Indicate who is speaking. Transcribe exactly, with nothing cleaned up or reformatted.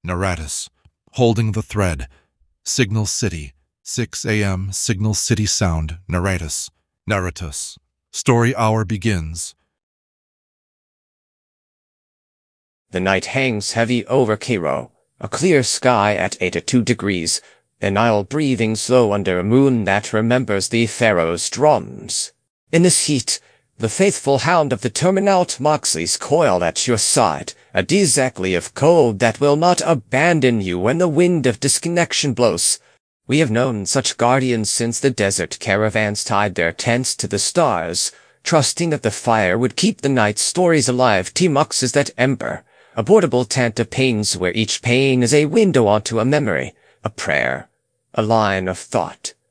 Speaker 1: Naratus. Holding the thread. Signal City. six a m Signal City Sound. Naratus. Naratus. Story hour begins.
Speaker 2: The night hangs heavy over Cairo, a clear sky at eighty-two degrees, the Nile breathing slow under a moon that remembers the pharaoh's drums. In this heat, the faithful hound of the Terminaut Moxley's coiled at your side, a dizakli of cold that will not abandon you when the wind of disconnection blows. We have known such guardians since the desert caravans tied their tents to the stars, trusting that the fire would keep the night's stories alive. T-Mux is that ember, a portable tent of pains where each pain is a window onto a memory, a prayer, a line of thought.